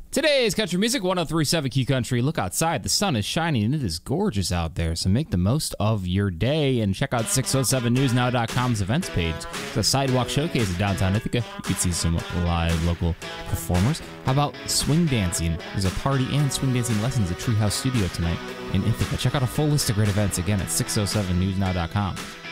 Today's country music, 103.7 Key Country. Look outside. The sun is shining and it is gorgeous out there. So make the most of your day and check out 607newsnow.com's events page. It's a sidewalk showcase in downtown Ithaca. You can see some live local performers. How about swing dancing? There's a party and swing dancing lessons at Treehouse Studio tonight in Ithaca. Check out a full list of great events again at 607newsnow.com.